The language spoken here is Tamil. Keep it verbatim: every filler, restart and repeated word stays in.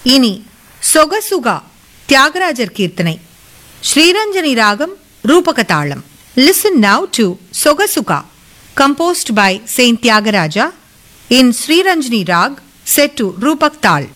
இனி சொகசுகா தியாகராஜர் கீர்த்தனை, ஸ்ரீரஞ்சனி ராகம், ரூபக தாளம். Listen now to சொகசுகா, composed by Saint Tyagaraja in Sriranjani Rag, set to Rupak Tal.